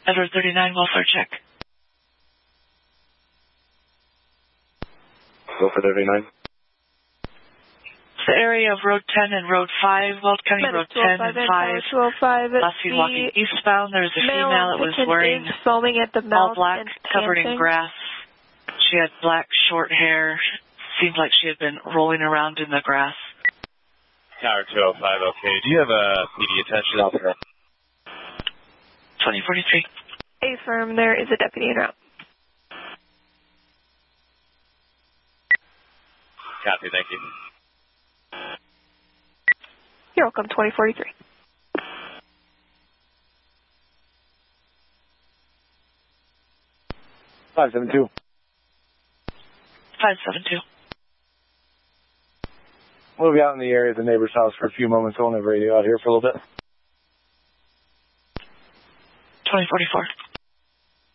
Edward 39, welfare check. Go for 39. It's the area of Road 10 and Road 5, Weld County Road 10 and 5. Last seen walking eastbound. There's a female that was wearing all black, covered in grass. She had black, short hair. Seemed like she had been rolling around in the grass. Tower 205, okay. Do you have a PD attention out there? 2043. Affirm, there is a deputy en route. Copy, thank you. You're welcome, 2043. Five 572. 572. We'll be out in the area of the neighbor's house for a few moments. We'll have radio out here for a little bit. 2044.